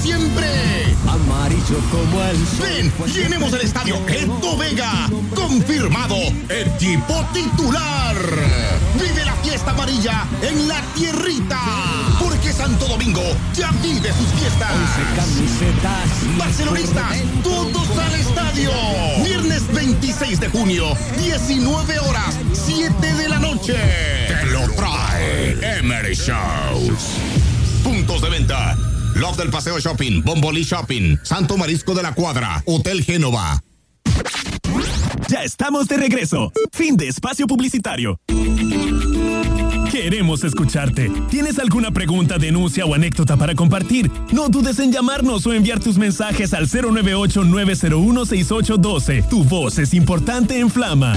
siempre. Amarillo como el sol. Ven, llenemos el estadio Eto Vega. Confirmado, equipo titular. Vive la fiesta amarilla en la tierrita. Porque Santo Domingo ya vive sus fiestas. 11 camisetas. Barcelonistas, todos al estadio. Viernes 26 de junio, 19 horas, 7 de la noche. Te lo trae Emery Shows. Puntos de venta: Love del Paseo Shopping, Bombolí Shopping, Santo Marisco de la Cuadra, Hotel Génova. Ya estamos de regreso. Fin de espacio publicitario. Queremos escucharte. ¿Tienes alguna pregunta, denuncia o anécdota para compartir? No dudes en llamarnos o enviar tus mensajes al 098-901-6812. Tu voz es importante en Flama.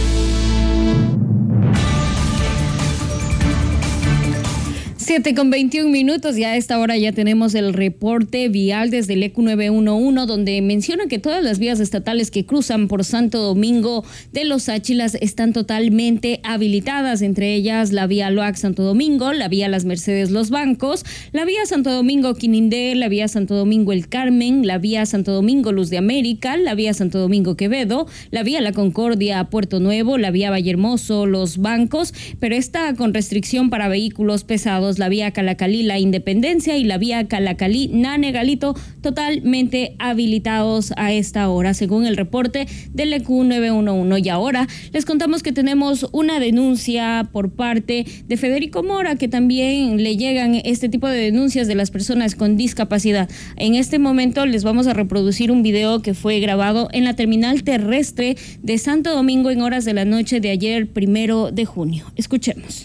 7:21, y a esta hora ya tenemos el reporte vial desde el ECU 911, donde menciona que todas las vías estatales que cruzan por Santo Domingo de los Áchilas están totalmente habilitadas, entre ellas la vía Loac Santo Domingo, la vía Las Mercedes Los Bancos, la vía Santo Domingo Quinindé, la vía Santo Domingo El Carmen, la vía Santo Domingo Luz de América, la vía Santo Domingo Quevedo, la vía La Concordia Puerto Nuevo, la vía Vallehermoso Los Bancos, pero está con restricción para vehículos pesados, la vía Calacalí La Independencia y la vía Calacalí Nanegalito, totalmente habilitados a esta hora, según el reporte del EQ 911. Y ahora les contamos que tenemos una denuncia por parte de Federico Mora, que también le llegan este tipo de denuncias de las personas con discapacidad. En este momento les vamos a reproducir un video que fue grabado en la terminal terrestre de Santo Domingo en horas de la noche de ayer, 1 de junio. Escuchemos.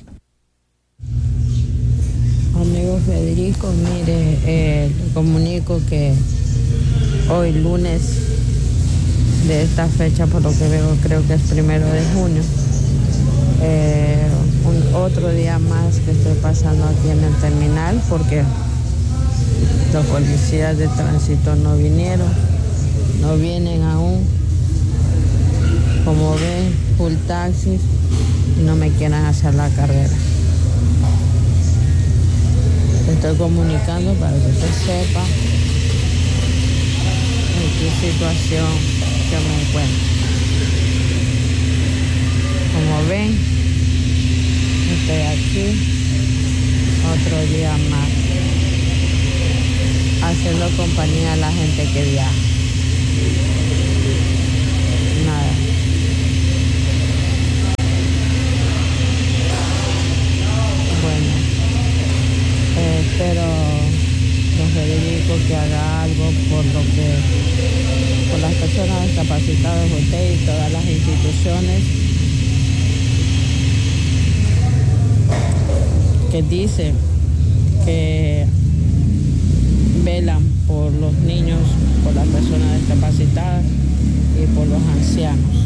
Amigo Federico, mire, le comunico que hoy lunes de esta fecha, por lo que veo, creo que es 1 de junio, otro día más que estoy pasando aquí en el terminal porque los policías de tránsito no vienen aún. Como ven, full taxis y no me quieren hacer la carrera. Estoy comunicando para que usted sepa en qué situación que me encuentro. Como ven, estoy aquí otro día más, haciendo compañía a la gente que viaja. Nada. Bueno. Espero, don Federico, que haga algo por las personas discapacitadas, usted y todas las instituciones que dicen que velan por los niños, por las personas discapacitadas y por los ancianos.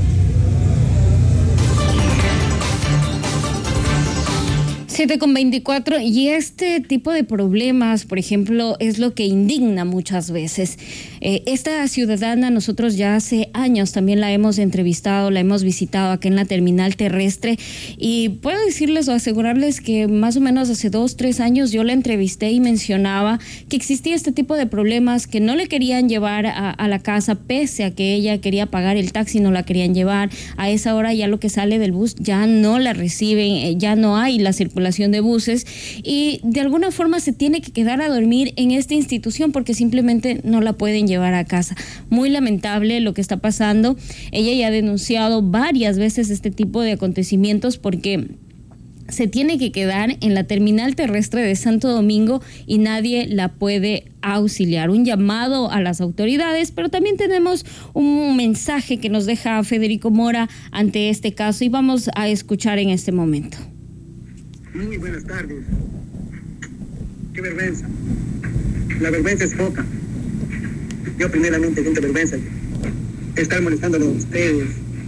con 24, y este tipo de problemas, por ejemplo, es lo que indigna muchas veces. Esta ciudadana nosotros ya hace años también la hemos entrevistado, la hemos visitado acá en la terminal terrestre, y puedo decirles o asegurarles que más o menos hace 2-3 años yo la entrevisté y mencionaba que existía este tipo de problemas, que no le querían llevar a la casa, pese a que ella quería pagar el taxi, no la querían llevar. A esa hora ya lo que sale del bus ya no la reciben, ya no hay la circulación de buses, y de alguna forma se tiene que quedar a dormir en esta institución porque simplemente no la pueden llevar a casa. Muy lamentable lo que está pasando. Ella ya ha denunciado varias veces este tipo de acontecimientos porque se tiene que quedar en la terminal terrestre de Santo Domingo y nadie la puede auxiliar. Un llamado a las autoridades, pero también tenemos un mensaje que nos deja Federico Mora ante este caso y vamos a escuchar en este momento. Muy buenas tardes. Qué vergüenza. La vergüenza es poca. Yo primeramente siento vergüenza estar molestándolo a ustedes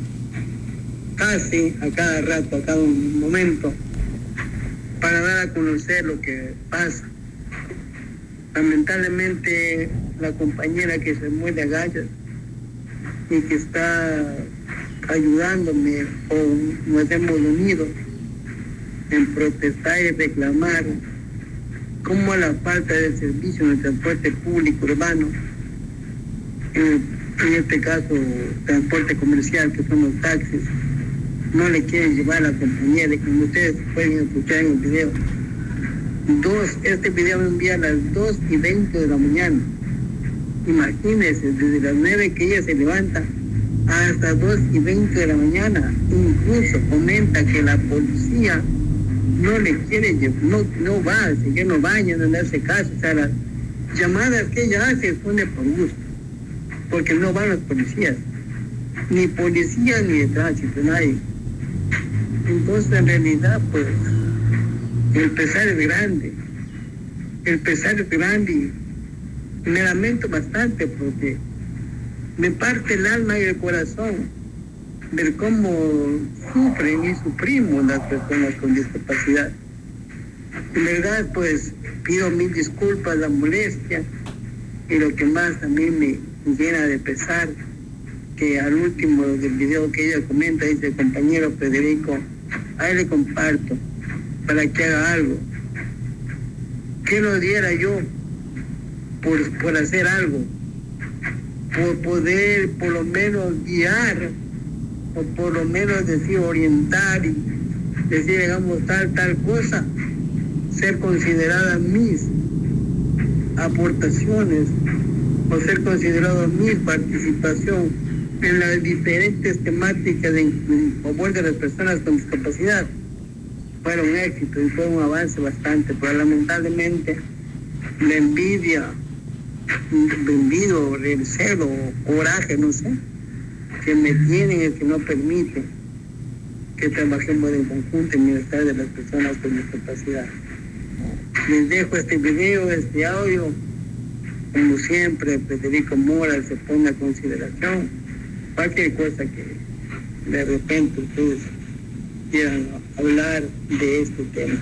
casi a cada rato, a cada momento, para dar a conocer lo que pasa. Lamentablemente la compañera que se mueve a gallas y que está ayudándome, o nos hemos unido en protestar y reclamar cómo la falta de servicio en el transporte público urbano, en este caso transporte comercial, que son los taxis, no le quieren llevar a la compañía, de como ustedes pueden escuchar en el video. Este video me envía a las 2:20 de la mañana. Imagínense, desde las 9 que ella se levanta hasta 2:20 de la mañana. Incluso comenta que la policía no le quiere llevar, no va, que no vaya, no le hace caso. O sea, las llamadas que ella hace pone por gusto, porque no van los policías, ni policía ni de tránsito, nadie. Entonces, en realidad, pues, el pesar es grande y me lamento bastante porque me parte el alma y el corazón ver cómo sufren y sufrimos las personas con discapacidad. En verdad, pues, pido mil disculpas, la molestia, y lo que más también me llena de pesar, que al último del video que ella comenta, dice: compañero Federico, ahí le comparto para que haga algo. ¿Qué lo diera yo por hacer algo? Por poder por lo menos guiar, o por lo menos decir, orientar y decir, digamos, tal cosa, ser considerada mis aportaciones o ser considerado mi participación en las diferentes temáticas en favor de las personas con discapacidad. Fue un éxito y fue un avance bastante, pero lamentablemente la envidia, el celo, coraje, no sé, que me tienen es que no permite que trabajemos en conjunto en bienestar de las personas con discapacidad. Les dejo este video, este audio. Como siempre, Federico Mora se pone a consideración cualquier cosa que de repente ustedes quieran hablar de este tema.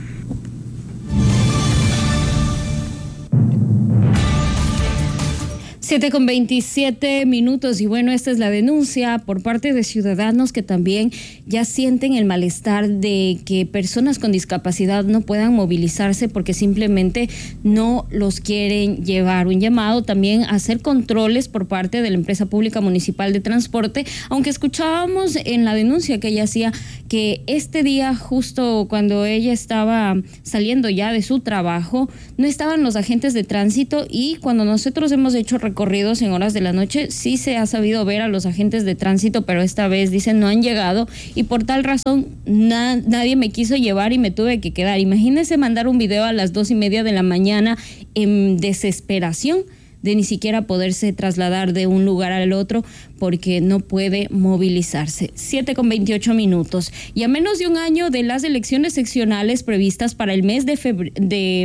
7:27 y bueno, esta es la denuncia por parte de ciudadanos que también ya sienten el malestar de que personas con discapacidad no puedan movilizarse porque simplemente no los quieren llevar. Un llamado también a hacer controles por parte de la empresa pública municipal de transporte, aunque escuchábamos en la denuncia que ella hacía que este día, justo cuando ella estaba saliendo ya de su trabajo, no estaban los agentes de tránsito, y cuando nosotros hemos hecho recorridos en horas de la noche, sí se ha sabido ver a los agentes de tránsito, pero esta vez dicen no han llegado, y por tal razón nadie me quiso llevar y me tuve que quedar. Imagínense mandar un video a las 2:30 de la mañana en desesperación de ni siquiera poderse trasladar de un lugar al otro porque no puede movilizarse. 7:28. Y a menos de un año de las elecciones seccionales previstas para el mes de febrero,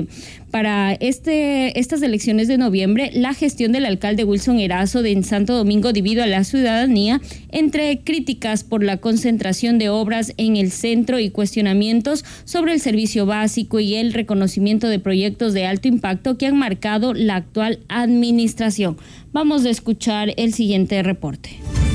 estas elecciones de noviembre, la gestión del alcalde Wilson Erazo de Santo Domingo divide a la ciudadanía entre críticas por la concentración de obras en el centro y cuestionamientos sobre el servicio básico y el reconocimiento de proyectos de alto impacto que han marcado la actual administración. Vamos a escuchar el siguiente reporte.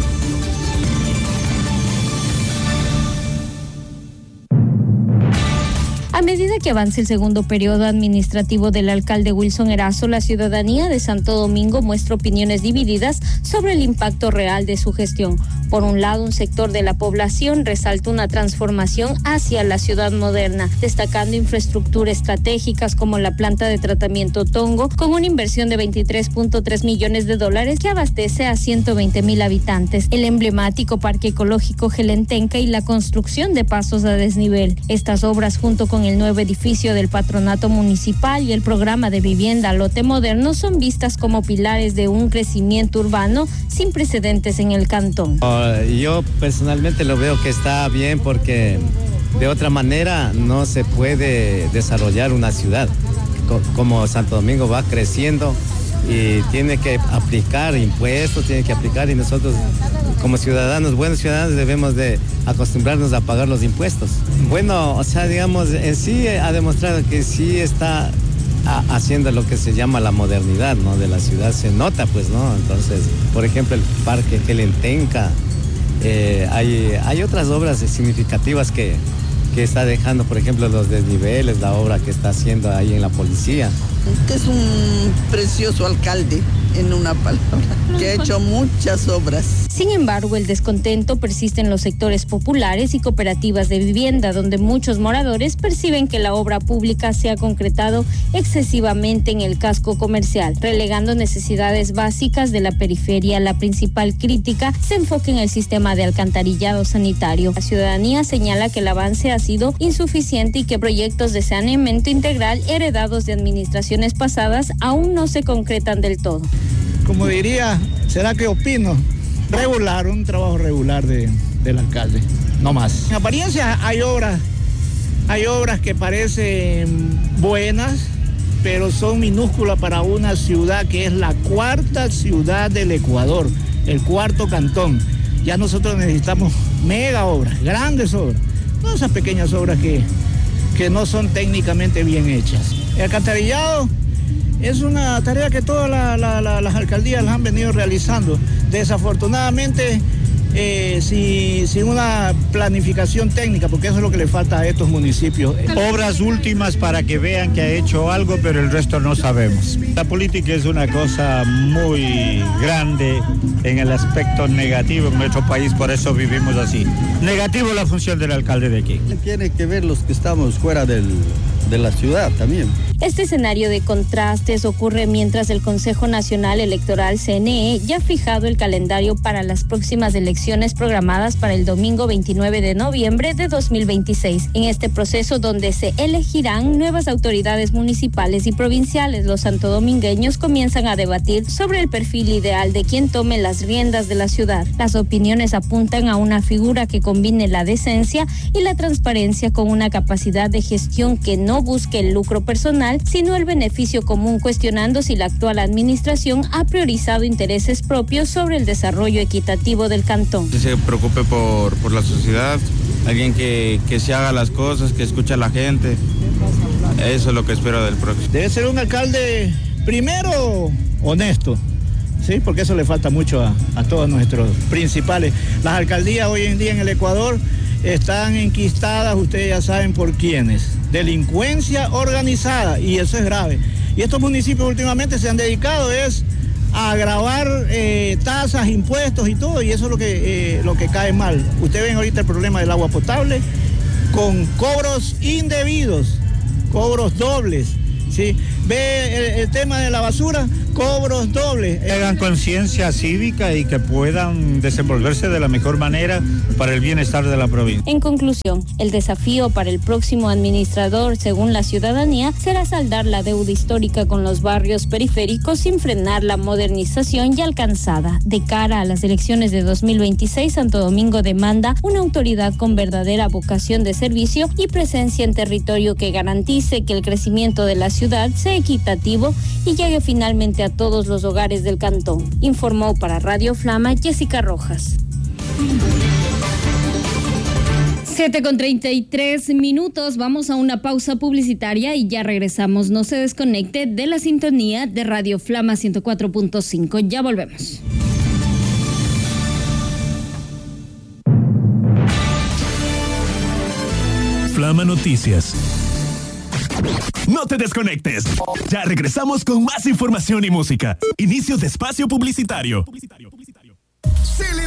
A medida que avance el segundo periodo administrativo del alcalde Wilson Erazo, la ciudadanía de Santo Domingo muestra opiniones divididas sobre el impacto real de su gestión. Por un lado, un sector de la población resalta una transformación hacia la ciudad moderna, destacando infraestructuras estratégicas como la planta de tratamiento Tongo, con una inversión de $23.3 millones que abastece a 120,000 habitantes, el emblemático Parque Ecológico Gelentenca y la construcción de pasos a desnivel. Estas obras, junto con el nuevo edificio del patronato municipal y el programa de vivienda Lote Moderno, son vistas como pilares de un crecimiento urbano sin precedentes en el cantón. Yo personalmente lo veo que está bien, porque de otra manera no se puede desarrollar una ciudad. Como Santo Domingo va creciendo y tiene que aplicar impuestos, y nosotros como ciudadanos, buenos ciudadanos, debemos de acostumbrarnos a pagar los impuestos. Bueno, o sea, digamos, en sí ha demostrado que sí está haciendo lo que se llama la modernidad, ¿no?, de la ciudad, se nota, pues, ¿no? Entonces, por ejemplo, el Parque Gelentenca, hay otras obras significativas que que está dejando, por ejemplo, los desniveles, la obra que está haciendo ahí en la policía. Que es un precioso alcalde, en una palabra, que ha hecho muchas obras. Sin embargo, el descontento persiste en los sectores populares y cooperativas de vivienda, donde muchos moradores perciben que la obra pública se ha concretado excesivamente en el casco comercial, relegando necesidades básicas de la periferia. La principal crítica se enfoca en el sistema de alcantarillado sanitario. La ciudadanía señala que el avance ha sido insuficiente y que proyectos de saneamiento integral heredados de administraciones pasadas aún no se concretan del todo. Como diría, ¿será que opino? Regular, un trabajo regular del alcalde, no más. En apariencia hay obras que parecen buenas, pero son minúsculas para una ciudad que es la cuarta ciudad del Ecuador, el cuarto cantón. Ya nosotros necesitamos mega obras, grandes obras, no esas pequeñas obras que no son técnicamente bien hechas. El alcantarillado es una tarea que todas las alcaldías las han venido realizando. Desafortunadamente, sin una planificación técnica, porque eso es lo que le falta a estos municipios. Obras últimas para que vean que ha hecho algo, pero el resto no sabemos. La política es una cosa muy grande en el aspecto negativo en nuestro país, por eso vivimos así. Negativo la función del alcalde de aquí. Tiene que ver los que estamos fuera de la ciudad también. Este escenario de contrastes ocurre mientras el Consejo Nacional Electoral, CNE, ya ha fijado el calendario para las próximas elecciones programadas para el domingo 29 de noviembre de 2026. En este proceso, donde se elegirán nuevas autoridades municipales y provinciales, los santodomingueños comienzan a debatir sobre el perfil ideal de quien tome las riendas de la ciudad. Las opiniones apuntan a una figura que combine la decencia y la transparencia con una capacidad de gestión que no busque el lucro personal, sino el beneficio común, cuestionando si la actual administración ha priorizado intereses propios sobre el desarrollo equitativo del cantón. Que se preocupe por la sociedad, alguien que se haga las cosas, que escuche a la gente. Eso es lo que espero del próximo. Debe ser un alcalde, primero, honesto, ¿sí? Porque eso le falta mucho a todos nuestros principales. Las alcaldías hoy en día en el Ecuador están enquistadas, ustedes ya saben por quiénes. Delincuencia organizada, y eso es grave. Y estos municipios últimamente se han dedicado a gravar tasas, impuestos y todo, y eso es lo que cae mal. Ustedes ven ahorita el problema del agua potable con cobros indebidos, cobros dobles. ¿Sí? Ve el tema de la basura, cobros dobles. Hagan conciencia cívica y que puedan desenvolverse de la mejor manera para el bienestar de la provincia. En conclusión, el desafío para el próximo administrador, según la ciudadanía, será saldar la deuda histórica con los barrios periféricos sin frenar la modernización ya alcanzada. De cara a las elecciones de 2026, Santo Domingo demanda una autoridad con verdadera vocación de servicio y presencia en territorio que garantice que el crecimiento de la ciudad sea equitativo y llegue finalmente a todos los hogares del cantón. Informó para Radio Flama Jessica Rojas. 7:33. Vamos a una pausa publicitaria y ya regresamos. No se desconecte de la sintonía de Radio Flama 104.5. Ya volvemos. Flama Noticias. No te desconectes. Ya regresamos con más información y música. Inicio de espacio publicitario.